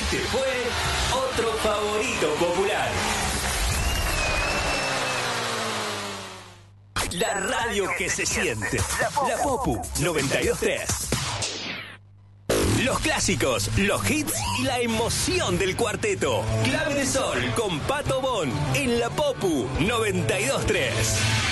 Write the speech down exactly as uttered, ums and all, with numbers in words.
Este fue otro favorito popular. La radio que se siente. La Popu noventa y dos punto tres. Los clásicos, los hits y la emoción del cuarteto. Clave de Sol con Pato Bon en La Popu noventa y dos punto tres.